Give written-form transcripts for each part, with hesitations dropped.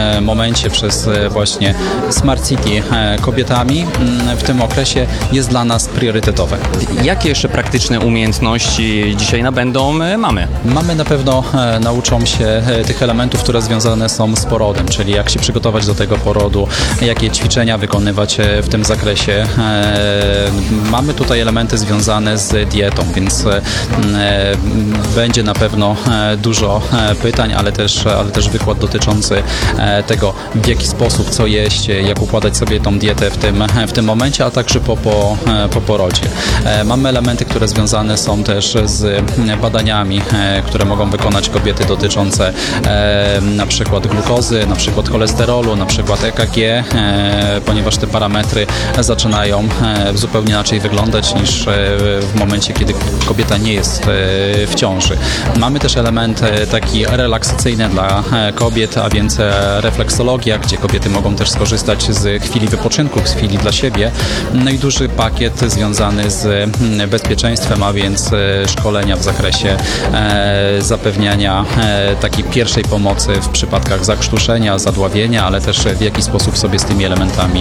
momencie przez właśnie Smart City kobietami w tym okresie jest dla nas priorytetowe. Jakie jeszcze praktyczne umiejętności dzisiaj nabędą mamy? Mamy na pewno nauczą się tych elementów, które związane są z porodem, czyli jak się przygotować do tego porodu, jakie ćwiczenia wykonywać w tym zakresie. Mamy tutaj elementy związane z dietą, więc będzie na pewno dużo pytań, ale też wykład dotyczący tego, w jaki sposób, co jeść, jak układać sobie tą dietę w tym momencie, a także po porodzie. Mamy elementy, które związane są też z badaniami, które mogą wykonać kobiety dotyczące na przykład glukozy, na przykład cholesterolu, na przykład EKG, ponieważ te parametry zaczynają zupełnie inaczej wyglądać niż w momencie, kiedy kobieta nie jest w ciąży. Mamy też element taki relaksacyjny dla kobiet, a więc refleksologia, gdzie kobiety mogą też skorzystać z chwili wypoczynku, z chwili dla siebie. No i duży pakiet związany z bezpieczeństwem, a więc szkolenia w zakresie zapewniania takiej pierwszej pomocy w przypadkach zakrztuszenia, zadławienia, ale też w jaki sposób sobie z tymi elementami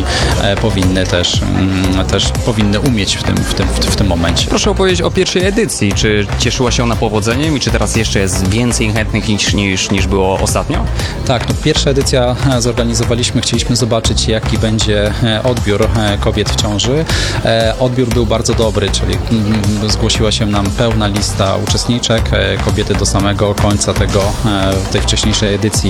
powinny umieć w tym momencie. Proszę opowiedzieć o pierwszej edycji. Czy cieszyła się ona powodzeniem i czy teraz jeszcze jest więcej chętnych niż było ostatnio? Tak, pierwsza edycja zorganizowaliśmy, chcieliśmy zobaczyć, jaki będzie odbiór kobiet w ciąży. Odbiór był bardzo dobry, czyli zgłosiła się nam pełna lista uczestniczek. Kobiety do samego końca tej wcześniejszej edycji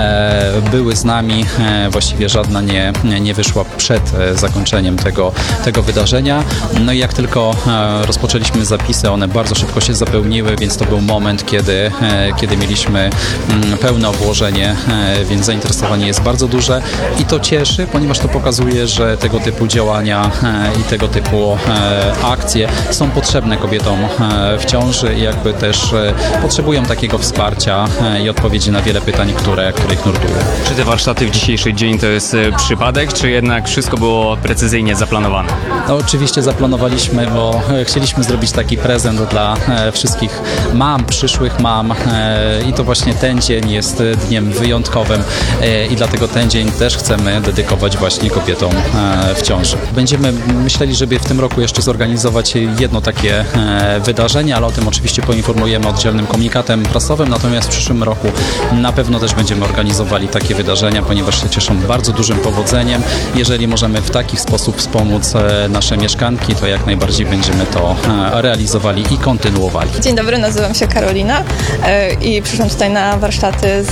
były z nami. Właściwie żadna nie wyszła przed zakończeniem tego wydarzenia. No i jak tylko rozpoczęliśmy zapisy, one bardzo szybko się zapełniły, więc to był moment, kiedy mieliśmy pełne obłożenie, więc zainteresowanie jest bardzo duże i to cieszy, ponieważ to pokazuje, że tego typu działania i tego typu akcje są potrzebne kobietom w ciąży i jakby też potrzebują takiego wsparcia i odpowiedzi na wiele pytań, które ich nurtują. Czy te warsztaty w dzisiejszy dzień to jest przypadek, czy jednak wszystko było precyzyjnie zaplanowane? No, oczywiście zaplanowaliśmy, bo chcieliśmy zrobić taki prezent dla wszystkich mam, przyszłych mam i to właśnie ten dzień jest dniem wyjątkowym i dlatego ten dzień też chcemy dedykować właśnie kobietom w ciąży. Będziemy myśleli, żeby w tym roku jeszcze zorganizować jedno takie wydarzenie, ale o tym oczywiście poinformujemy oddzielnym komunikatem prasowym, natomiast w przyszłym roku na pewno też będziemy organizowali takie wydarzenia, ponieważ się cieszą bardzo dużym powodzeniem. Jeżeli możemy w taki sposób wspomóc nasze mieszkanki, to jak najbardziej będziemy to realizowali i kontynuowali. Dzień dobry, nazywam się Karolina i przyszłam tutaj na warsztaty,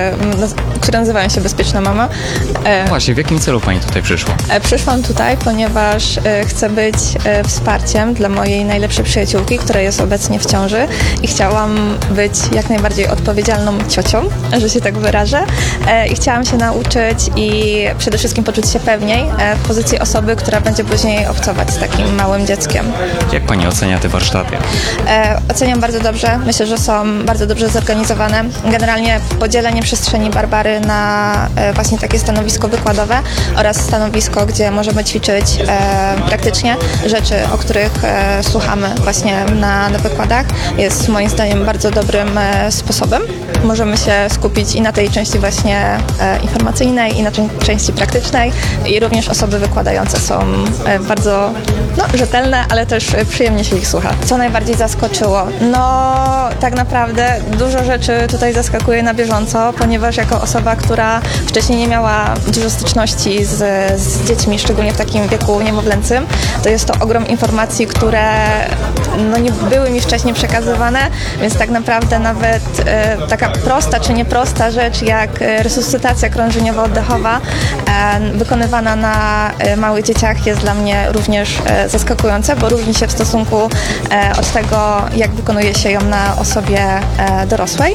które nazywają się Bezpieczna Mama. Właśnie, w jakim celu Pani tutaj przyszła? Przyszłam tutaj, ponieważ chcę być wsparciem dla mojej najlepszej przyjaciółki, która jest obecnie w ciąży i chciałam być jak najbardziej odpowiedzialną ciocią, że się tak wyrażę, i chciałam się nauczyć i przede wszystkim poczuć się pewniej w pozycji osoby, która będzie później obcować z takim małym dzieckiem. Jak Pani ocenia te warsztaty? Oceniam bardzo dobrze. Myślę, że są bardzo dobrze zorganizowane. Generalnie podzielenie przestrzeni Barbary na właśnie takie stanowisko wykładowe oraz stanowisko, gdzie możemy ćwiczyć praktycznie rzeczy, o których słuchamy właśnie na wykładach, jest moim zdaniem bardzo dobrym sposobem. Możemy się skupić i na tej części właśnie informacyjnej, i na części praktycznej i również osoby wykładające są bardzo rzetelne, ale też przyjemnie się ich słucha. Co najbardziej zaskoczyło? No tak naprawdę dużo rzeczy tutaj zaskakuje na bieżąco, ponieważ jako osoba, która wcześniej nie miała dużo styczności z dziećmi, szczególnie w takim wieku niemowlęcym, to jest to ogrom informacji, które nie były mi wcześniej przekazywane, więc tak naprawdę nawet taka prosta czy nieprosta rzecz jak resuscytacja krążeniowo-oddechowa wykonywana na małych dzieciach jest dla mnie również zaskakujące, bo różni się w stosunku od tego, jak wykonuje się ją na osobie dorosłej,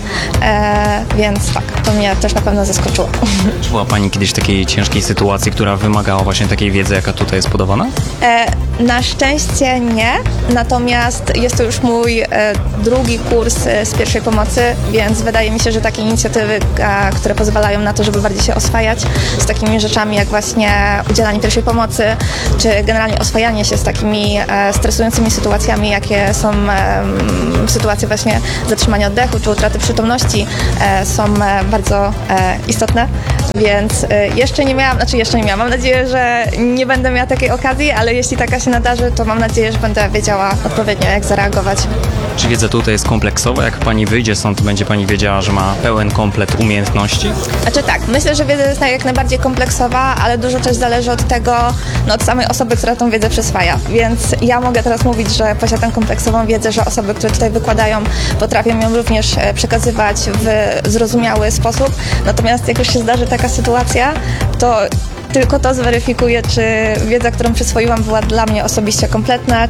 więc tak, to mnie też na pewno zaskoczyło. Czy była Pani kiedyś w takiej ciężkiej sytuacji, która wymagała właśnie takiej wiedzy, jaka tutaj jest podawana? Na szczęście nie, natomiast jest to już mój drugi kurs z pierwszej pomocy, więc wydaje mi się, że takie inicjatywy, które pozwalają na to, żeby bardziej się oswajać z takimi rzeczami jak właśnie udzielanie pierwszej pomocy, czy generalnie oswajanie się z takimi stresującymi sytuacjami, jakie są sytuacje właśnie zatrzymania oddechu, czy utraty przytomności, są bardzo istotne, Więc jeszcze nie miałam, mam nadzieję, że nie będę miała takiej okazji, ale jeśli taka się nadarzy, to mam nadzieję, że będę wiedziała odpowiednio, jak zareagować. Czy wiedza tutaj jest kompleksowa? Jak pani wyjdzie stąd, to będzie pani wiedziała, że ma pełen komplet umiejętności? Znaczy tak, myślę, że wiedza jest jak najbardziej kompleksowa, ale dużo też zależy od tego, od samej osoby, która tą wiedzę przyswaja. Więc ja mogę teraz mówić, że posiadam kompleksową wiedzę, że osoby, które tutaj wykładają, potrafią ją również przekazywać w zrozumiały sposób. Natomiast jak już się zdarzy taka sytuacja, to tylko to zweryfikuje, czy wiedza, którą przyswoiłam, była dla mnie osobiście kompletna,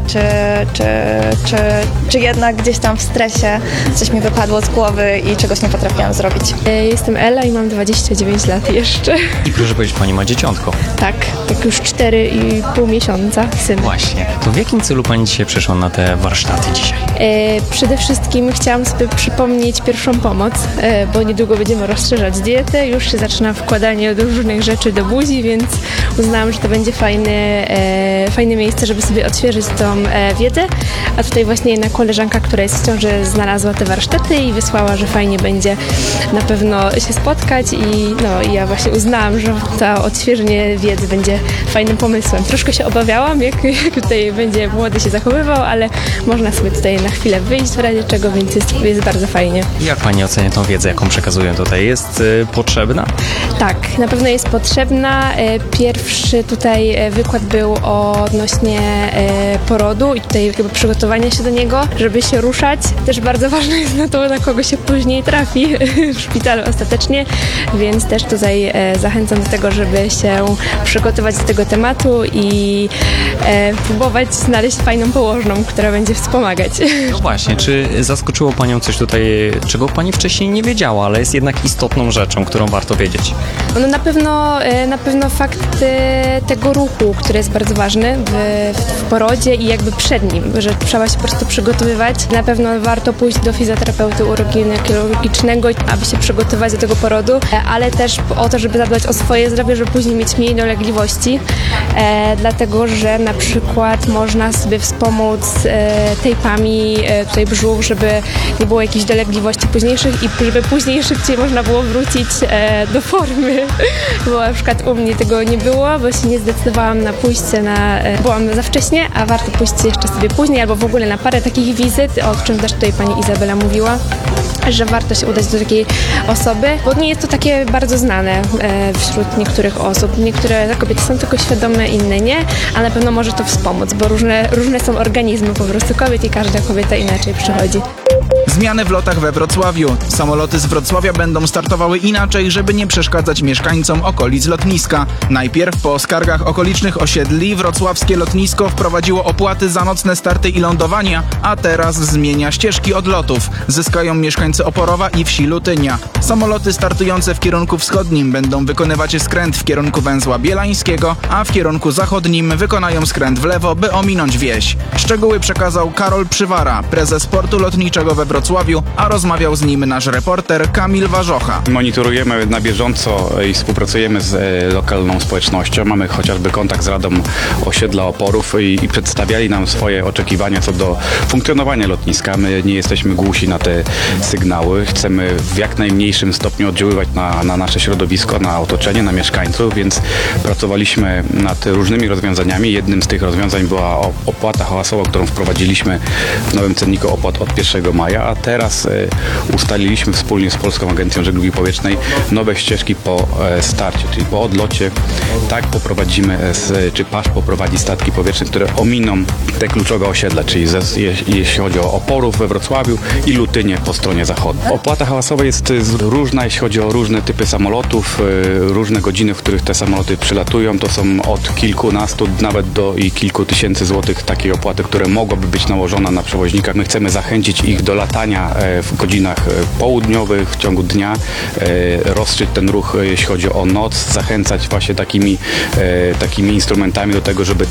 czy jednak gdzieś tam w stresie coś mi wypadło z głowy i czegoś nie potrafiłam zrobić. Jestem Ela i mam 29 lat jeszcze. I proszę powiedzieć, pani ma dzieciątko. Tak już 4,5 miesiąca, syn. Właśnie. To w jakim celu pani dzisiaj przyszła na te warsztaty dzisiaj? Przede wszystkim chciałam sobie przypomnieć pierwszą pomoc, bo niedługo będziemy rozszerzać dietę. Już się zaczyna wkładanie różnych rzeczy do buzi, więc uznałam, że to będzie fajne miejsce, żeby sobie odświeżyć tą wiedzę. A tutaj właśnie jedna koleżanka, która jest w ciąży, znalazła te warsztaty i wysłała, że fajnie będzie na pewno się spotkać i ja właśnie uznałam, że to odświeżenie wiedzy będzie fajnym pomysłem. Troszkę się obawiałam, jak tutaj będzie młody się zachowywał, ale można sobie tutaj na chwilę wyjść w razie czego, więc jest bardzo fajnie. Jak pani ocenia tą wiedzę, jaką przekazuję tutaj? Jest potrzebna? Tak, na pewno jest potrzebna. Pierwszy tutaj wykład był odnośnie porodu i tutaj jakby przygotowania się do niego, żeby się ruszać. Też bardzo ważne jest na kogo się później trafi w szpitalu ostatecznie, więc też tutaj zachęcam do tego, żeby się przygotować do tego tematu i próbować znaleźć fajną położną, która będzie wspomagać. No właśnie, czy zaskoczyło panią coś tutaj, czego pani wcześniej nie wiedziała, ale jest jednak istotną rzeczą, którą warto wiedzieć? No na pewno fakt tego ruchu, który jest bardzo ważny w porodzie i jakby przed nim, że trzeba się po prostu przygotowywać. Na pewno warto pójść do fizjoterapeuty uroginiekologicznego, aby się przygotować do tego porodu, ale też o to, żeby zadbać o swoje zdrowie, żeby później mieć mniej dolegliwości, dlatego, że na przykład można sobie wspomóc tejpami tutaj brzuch, żeby nie było jakichś dolegliwości późniejszych i żeby później szybciej można było wrócić do formy, bo na przykład u mnie tego nie było, bo się nie zdecydowałam na pójście byłam za wcześnie, a warto pójść jeszcze sobie później, albo w ogóle na parę takich wizyt, o czym też tutaj pani Izabela mówiła, że warto się udać do takiej osoby, bo nie jest to takie bardzo znane wśród niektórych osób. Niektóre kobiety są tylko świadome, inne nie, a na pewno może to wspomóc, bo różne są organizmy po prostu kobiet i każda kobieta inaczej przychodzi. Zmiany w lotach we Wrocławiu. Samoloty z Wrocławia będą startowały inaczej, żeby nie przeszkadzać mieszkańcom okolic lotniska. Najpierw po skargach okolicznych osiedli wrocławskie lotnisko wprowadziło opłaty za nocne starty i lądowania, a teraz zmienia ścieżki odlotów. Zyskają mieszkańcy Oporowa i wsi Lutynia. Samoloty startujące w kierunku wschodnim będą wykonywać skręt w kierunku węzła bielańskiego, a w kierunku zachodnim wykonają skręt w lewo, by ominąć wieś. Szczegóły przekazał Karol Przywara, prezes portu lotniczego we Wrocławiu, a rozmawiał z nim nasz reporter Kamil Warzocha. Monitorujemy na bieżąco i współpracujemy z lokalną społecznością. Mamy chociażby kontakt z Radą Osiedla Oporów i przedstawiali nam swoje oczekiwania co do funkcjonowania lotniska. My nie jesteśmy głusi na te sygnały. Chcemy w jak najmniejszym stopniu oddziaływać na nasze środowisko, na otoczenie, na mieszkańców, więc pracowaliśmy nad różnymi rozwiązaniami. Jednym z tych rozwiązań była opłata hałasowa, którą wprowadziliśmy w nowym cenniku opłat od 1 maja, a teraz ustaliliśmy wspólnie z Polską Agencją Żeglugi Powietrznej nowe ścieżki po starcie, czyli po odlocie. Tak poprowadzimy, czy PAŻ poprowadzi statki powietrzne, które ominą te kluczowe osiedla, czyli jeśli chodzi o Oporów we Wrocławiu i Lutynię po stronie zachodniej. Opłata hałasowa jest różna, jeśli chodzi o różne typy samolotów, różne godziny, w których te samoloty przylatują. To są od kilkunastu nawet do i kilku tysięcy złotych takiej opłaty, które mogłaby być nałożona na przewoźnika. My chcemy zachęcić ich do latania w godzinach południowych, w ciągu dnia, rozstrzeć ten ruch, jeśli chodzi o noc, zachęcać właśnie takimi instrumentami do tego, żeby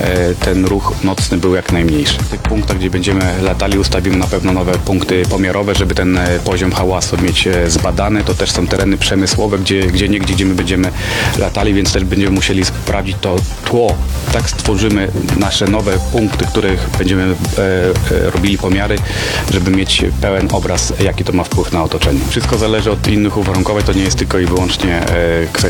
ten ruch nocny był jak najmniejszy. W tych punktach, gdzie będziemy latali, ustawimy na pewno nowe punkty pomiarowe, żeby ten poziom hałasu mieć zbadany. To też są tereny przemysłowe, gdzie my będziemy latali, więc też będziemy musieli sprawdzić to tło. Tak stworzymy nasze nowe punkty, których będziemy robili pomiary, żeby mieć pełen obraz, jaki to ma wpływ na otoczenie. Wszystko zależy od innych uwarunkowań, to nie jest tylko i wyłącznie kwestia